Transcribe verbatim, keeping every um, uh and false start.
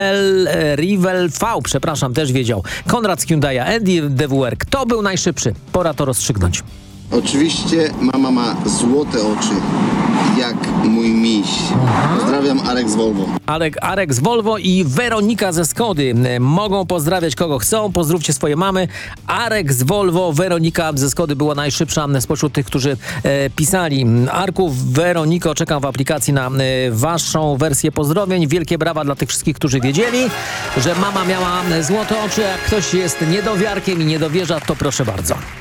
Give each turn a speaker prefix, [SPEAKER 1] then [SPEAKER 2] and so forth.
[SPEAKER 1] Rivel V, przepraszam, też wiedział. Konrad z Hyundai'a, Andy D W R. Kto był najszybszy? Pora to rozstrzygnąć.
[SPEAKER 2] Oczywiście mama ma złote oczy, jak mój miś. Pozdrawiam, Arek z Volvo.
[SPEAKER 1] Arek, Arek z Volvo i Weronika ze Skody. Mogą pozdrawiać kogo chcą, pozdrówcie swoje mamy. Arek z Volvo, Weronika ze Skody była najszybsza spośród tych, którzy e, pisali. Arku, Weroniko, czekam w aplikacji na e, waszą wersję pozdrowień. Wielkie brawa dla tych wszystkich, którzy wiedzieli, że mama miała złote oczy. Jak ktoś jest niedowiarkiem i nie dowierza, to proszę bardzo.